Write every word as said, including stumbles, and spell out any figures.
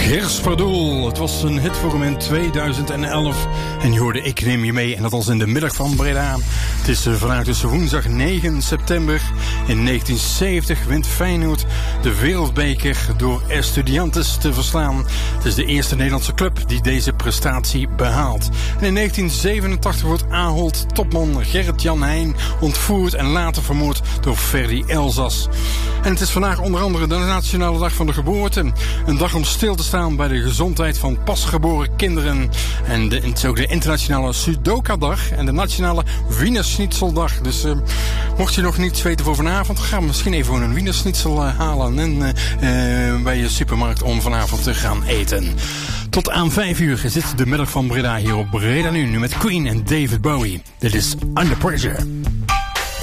Gers Verdoel, het was een hit voor hem in tweeduizend elf. En je hoorde Ik Neem Je Mee en dat was in de middag van Breda. Het is vandaag dus woensdag negen september. In negentien zeventig wint Feyenoord de wereldbeker door Estudiantes te verslaan. Het is de eerste Nederlandse club die deze prestatie behaalt. En in negentien zevenentachtig wordt Ahold topman Gerrit-Jan Heijn ontvoerd en later vermoord door Ferdy Elzas. En het is vandaag onder andere de Nationale Dag van de Geboorte. Een dag om stil te staan bij de gezondheid van pasgeboren kinderen. En de, het is ook de internationale Sudoka-dag en de nationale Wienerschnitzeldag. Dus uh, mocht je nog niets weten voor vanavond, ga misschien even een Wienerschnitzel uh, halen en uh, uh, bij je supermarkt om vanavond te gaan eten. Tot aan vijf uur is dit de middag van Breda hier op Breda Nu. Nu met Queen en David Bowie. Dit is Under Pressure.